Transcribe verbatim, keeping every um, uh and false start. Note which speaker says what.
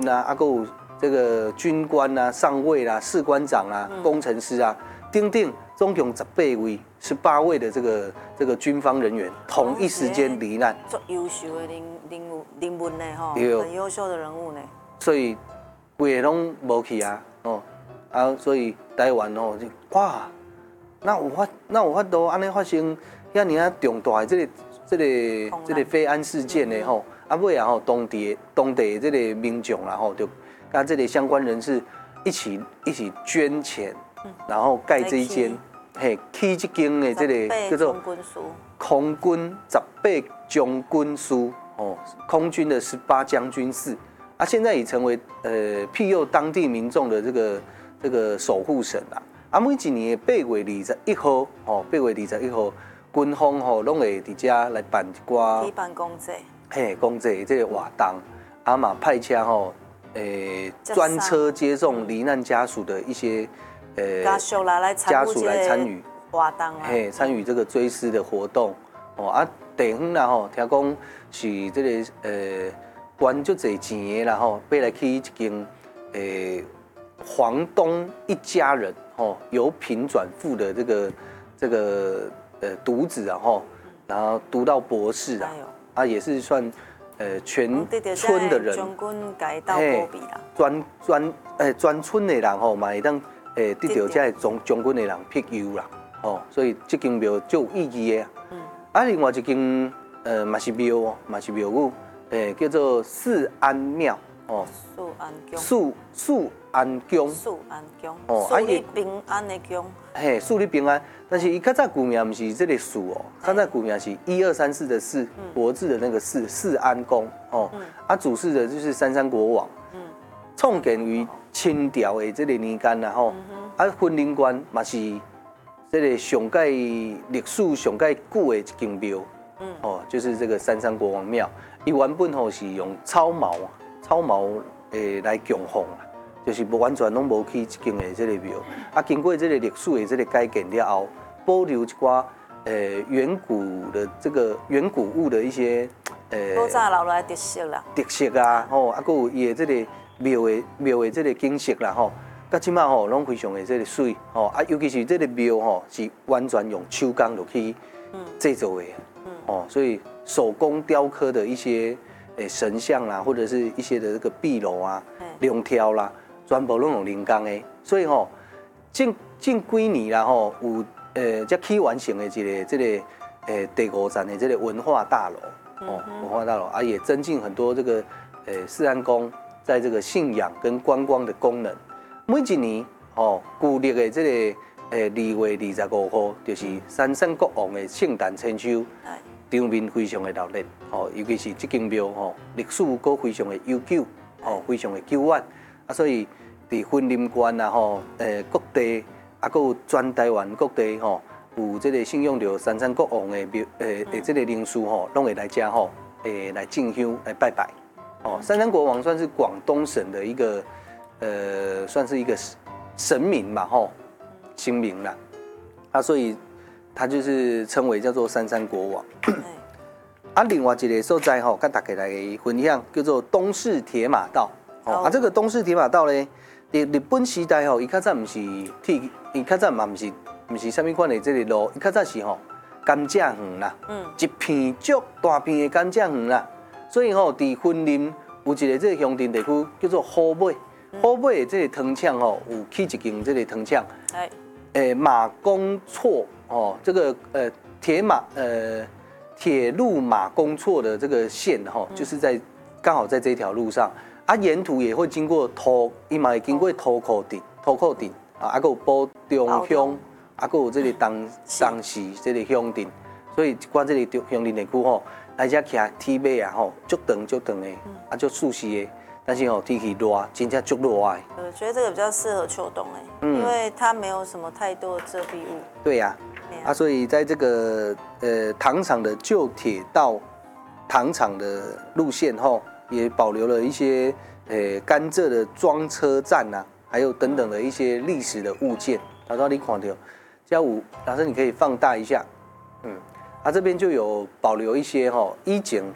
Speaker 1: 啊，啊，有这个军官啊、上尉啦、士官长啊、工程师啊，等等，总共十八位、十八位的这个这个军方人员同一时间罹难。
Speaker 2: 最优秀的人人物人物呢，吼，很优秀的人物呢。
Speaker 1: 所以，规个拢无去啊，哦，啊，所以台湾哦，就哇，那有法，那有法度安尼发生遐尔啊重大的这个这个这个飞安事件呢，吼，啊尾啊吼，当地当地这个民众啦吼，就跟这个相关人士一起一起捐钱，然后盖这一间，嘿，起这间的这个叫做空军十八将军司哦，空军的十八将军室。啊，现在已成为呃庇佑当地民众的这个这个守护神啦。啊，每一年的八月二十一号，哦，八月二十一号，军方吼拢会伫遮来办一寡
Speaker 2: 举办公祭，
Speaker 1: 嘿，公祭这个活动，啊嘛派车吼，诶专车接送罹难家属的一些呃
Speaker 2: 家属来
Speaker 1: 家属来参与
Speaker 2: 活动啊，
Speaker 1: 嘿，参与这个追思的活动。哦啊，地方啦吼，听讲是这个呃。捐足侪钱的啦吼，要来去一间诶黄东一家人吼由贫转富的这个这个呃独子啊吼，然后读到博士啊，啊也是算呃全村的人，
Speaker 2: 嘿，
Speaker 1: 专专诶全村的人吼嘛会当诶得到这将将军的人庇佑啦，吼，所以这间庙就有意义的。嗯，啊另外一间呃嘛是庙哦，嘛是庙宇。诶，叫做四安庙哦，
Speaker 2: 四安宫，
Speaker 1: 四四安宫，
Speaker 2: 四安宫，哦，啊伊平安的宫，
Speaker 1: 嘿，树立平安，但是伊较早古名不是这个四哦，较早古名是一二三四的四，国字的那个四，四安宫哦，啊主事的就是三山国王，嗯，创建于清朝的这个年间啦吼，啊婚姻观嘛是这个上盖历史上盖久的一间庙，嗯，哦，就是这个三山国王庙。伊原本吼是用草茅啊，草茅诶来供奉啊，就是无完全拢无去一间的这个庙。啊，经过这个历史的这个改建了后，保留一寡诶远古的这个远古物的一些诶，
Speaker 2: 古早留来特色啦，
Speaker 1: 特色啊，吼，啊，佮有伊的这个庙的庙的这个景色啦，吼，到即马吼拢非常的这个水，吼，啊，尤其是这个庙吼是完全用手工落去制作的，嗯，哦，所以。手工雕刻的一些诶神像啦，或者是一些的这个壁炉啊、龙条啦，全部拢用人工的，所以吼，近近几年啦吼，有呃才起完成的一个这个诶第五站的这个文化大楼哦，文化大楼啊也增进很多这个诶四安宫在这个信仰跟观光的功能。每一年哦，旧历的这个诶二月二十五号，就是三山国王的圣诞千秋。场面非常的热烈，哦，尤其是这间庙吼，历史阁非常的悠久，哦，非常的久远，啊，所以伫婚林县啊吼，诶，各地啊，阁有全台湾各地吼，有这个信仰着三山国王的庙，诶，诶，这个灵士吼，拢会来遮吼，诶，来进香来拜拜，哦，三山国王算是广东省的一个，呃，算是一个神明嘛吼，神明啦，啊，所以。他就是称为叫做三山国王。啊，另外一个所在吼，跟大家来分享，叫做东势铁马道。哦，啊，这个东势铁马道呢，日日本时代吼，伊较早唔是铁，伊较早嘛唔是唔是啥物款的这个路，伊较早是吼甘蔗园啦，嗯，一片足大片的甘蔗园啦，所以吼，伫婚林有一个这个乡镇地区叫做虎尾，虎尾的这个糖厂吼，有起一间这个糖厂，哎，诶，马公错。哦，这个呃铁马呃铁路马公错的这个线哈、哦，就是在刚好在这条路上啊，沿途也会经过土，伊嘛会经过土库顶、土库顶啊，啊，还有保中乡，啊，还有这个当当时这个乡镇，所以关这个乡镇地区吼，来遮骑铁马啊吼，足长足长的，啊，足舒适的。但是哦，天气热，真正足热的。
Speaker 2: 我觉得这个比较适合秋冬哎，嗯、因为它没有什么太多的遮蔽物。
Speaker 1: 对呀、啊，啊，所以在这个呃糖厂的旧铁道糖厂的路线后，也保留了一些呃甘蔗的装车站呐、啊，还有等等的一些历史的物件。老师你看到，加五，老师你可以放大一下，嗯，它、啊、这边就有保留一些哈、哦、一井